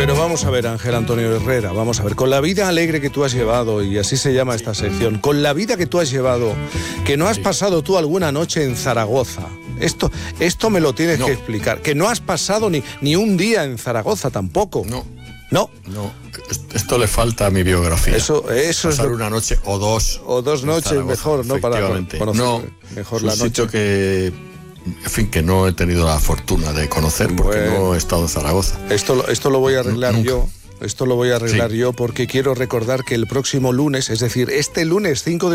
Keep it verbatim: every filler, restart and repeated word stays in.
Pero vamos a ver, Ángel Antonio Herrera, vamos a ver, con la vida alegre que tú has llevado, y así se llama esta sección, con la vida que tú has llevado, que no has sí. pasado tú alguna noche en Zaragoza. Esto, esto me lo tienes no. que explicar, que no has pasado ni, ni un día en Zaragoza tampoco. No. No. No. Esto le falta a mi biografía. Eso, eso Pasar es una noche o dos. O dos noches Zaragoza, mejor, ¿no? Para conocer no, mejor es la un noche. Sitio que, en fin, que no he tenido la fortuna de conocer porque bueno, no he estado en Zaragoza. Esto, esto lo voy a arreglar Nunca. yo. Esto lo voy a arreglar sí. yo porque quiero recordar que el próximo lunes, es decir, este lunes cinco de